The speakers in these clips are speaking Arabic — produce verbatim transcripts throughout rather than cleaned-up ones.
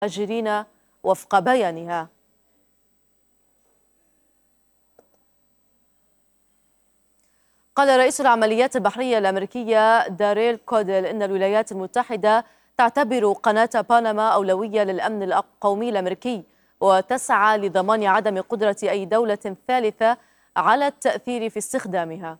المهاجرين وفق بيانها. قال رئيس العمليات البحرية الأمريكية داريل كوديل إن الولايات المتحدة تعتبر قناة باناما أولوية للأمن القومي الأمريكي، وتسعى لضمان عدم قدرة أي دولة ثالثة على التأثير في استخدامها.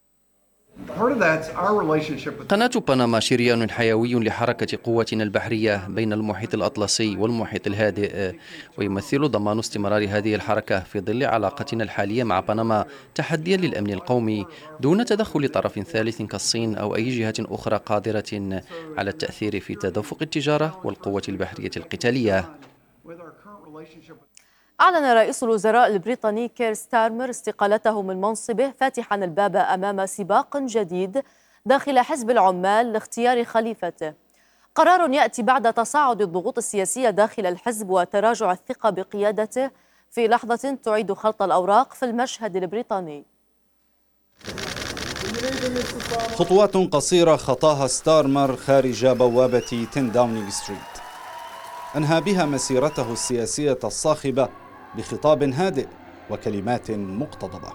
قناة بنما شريان حيوي لحركة قواتنا البحرية بين المحيط الأطلسي والمحيط الهادئ، ويمثل ضمان استمرار هذه الحركة في ظل علاقتنا الحالية مع بنما تحديا للأمن القومي دون تدخل طرف ثالث كالصين أو أي جهة أخرى قادرة على التأثير في تدفق التجارة والقوة البحرية القتالية. أعلن رئيس الوزراء البريطاني كير ستارمر استقالته من منصبه، فاتحا الباب أمام سباق جديد داخل حزب العمال لاختيار خليفته. قرار يأتي بعد تصاعد الضغوط السياسية داخل الحزب وتراجع الثقة بقيادته في لحظة تعيد خلط الأوراق في المشهد البريطاني. خطوات قصيرة خطاها ستارمر خارج بوابة عشرة داونينغ ستريت، أنهى بها مسيرته السياسية الصاخبة بخطاب هادئ وكلمات مقتضبة.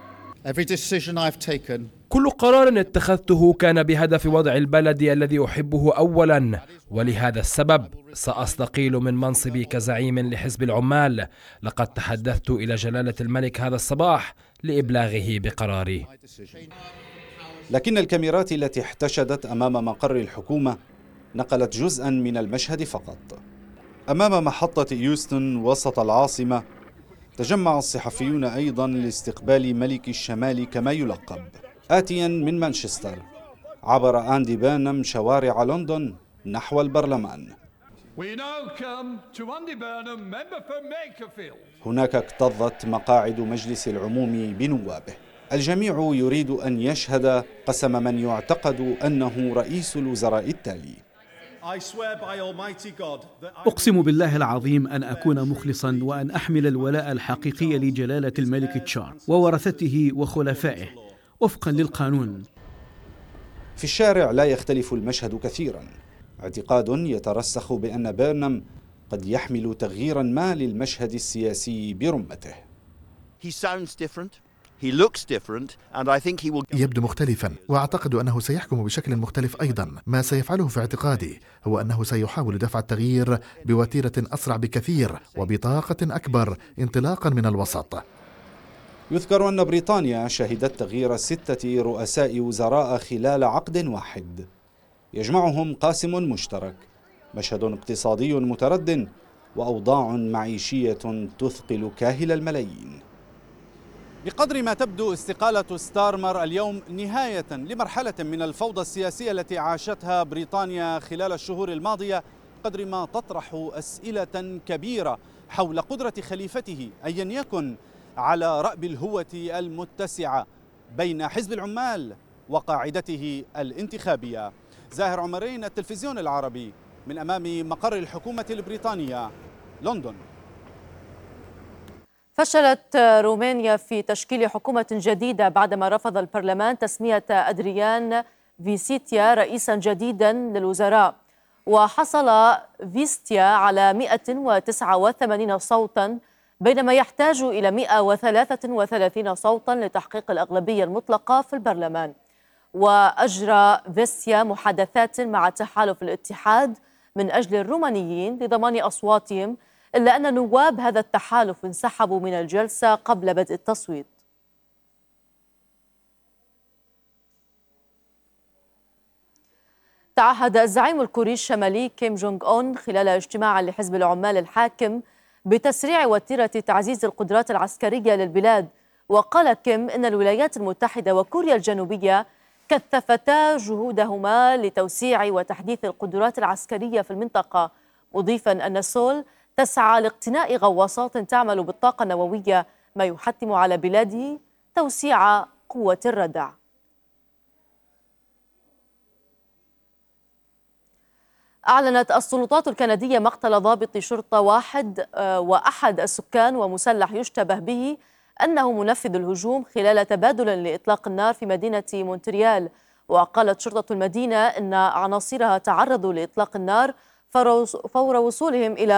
كل قرار اتخذته كان بهدف وضع البلد الذي أحبه أولا، ولهذا السبب سأستقيل من منصبي كزعيم لحزب العمال. لقد تحدثت إلى جلالة الملك هذا الصباح لإبلاغه بقراري. لكن الكاميرات التي احتشدت أمام مقر الحكومة نقلت جزءا من المشهد فقط. أمام محطة يوستن وسط العاصمة تجمع الصحفيون أيضا لاستقبال ملك الشمال كما يلقب. آتيا من مانشستر عبر أندي بيرنام شوارع لندن نحو البرلمان. هناك اكتظت مقاعد مجلس العموم بنوابه. الجميع يريد أن يشهد قسم من يعتقد أنه رئيس الوزراء التالي. أقسم بالله العظيم أن أكون مخلصا وأن أحمل الولاء الحقيقي لجلالة الملك تشارلز وورثته وخلفائه وفقا للقانون. في الشارع لا يختلف المشهد كثيرا. اعتقاد يترسخ بأن بيرنام قد يحمل تغييرا ما للمشهد السياسي برمته. يبدو مختلفا، وأعتقد أنه سيحكم بشكل مختلف أيضا. ما سيفعله في اعتقادي هو أنه سيحاول دفع التغيير بوتيرة أسرع بكثير وبطاقة أكبر انطلاقا من الوسط. يذكر أن بريطانيا شهدت تغيير ستة رؤساء وزراء خلال عقد واحد يجمعهم قاسم مشترك، مشهد اقتصادي مترد وأوضاع معيشية تثقل كاهل الملايين. بقدر ما تبدو استقالة ستارمر اليوم نهاية لمرحلة من الفوضى السياسية التي عاشتها بريطانيا خلال الشهور الماضية، قدر ما تطرح أسئلة كبيرة حول قدرة خليفته أيا يكن على رأب الهوة المتسعة بين حزب العمال وقاعدته الانتخابية. زاهر عمرين، التلفزيون العربي، من أمام مقر الحكومة البريطانية، لندن. فشلت رومانيا في تشكيل حكومة جديدة بعدما رفض البرلمان تسمية أدريان فيسيتيا رئيسا جديدا للوزراء، وحصل فيستيا على مئة وتسعة وثمانين صوتا بينما يحتاج إلى مئة وثلاثة وثلاثين صوتا لتحقيق الأغلبية المطلقة في البرلمان. وأجرى فيستيا محادثات مع تحالف الاتحاد من أجل الرومانيين لضمان أصواتهم، إلا أن نواب هذا التحالف انسحبوا من الجلسة قبل بدء التصويت. تعهد الزعيم الكوري الشمالي كيم جونغ أون خلال اجتماع لحزب العمال الحاكم بتسريع وتيرة تعزيز القدرات العسكرية للبلاد. وقال كيم إن الولايات المتحدة وكوريا الجنوبية كثفتا جهودهما لتوسيع وتحديث القدرات العسكرية في المنطقة، مضيفا أن سول تسعى لاقتناء غواصات تعمل بالطاقة النووية، ما يحتم على بلاده توسيع قوة الردع. أعلنت السلطات الكندية مقتل ضابط شرطة واحد وأحد السكان ومسلح يشتبه به أنه منفذ الهجوم خلال تبادل لإطلاق النار في مدينة مونتريال. وقالت شرطة المدينة أن عناصرها تعرضوا لإطلاق النار فور وصولهم إلى